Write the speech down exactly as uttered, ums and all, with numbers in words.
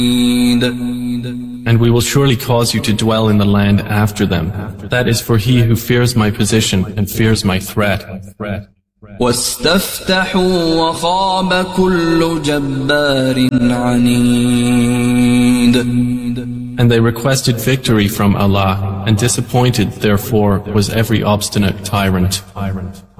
And we will surely cause you to dwell in the land after them. That is for he who fears my position and fears my threat. واستفتحوا وخاب كل جبار عنيد. And they requested victory from Allah, and disappointed therefore was every obstinate tyrant.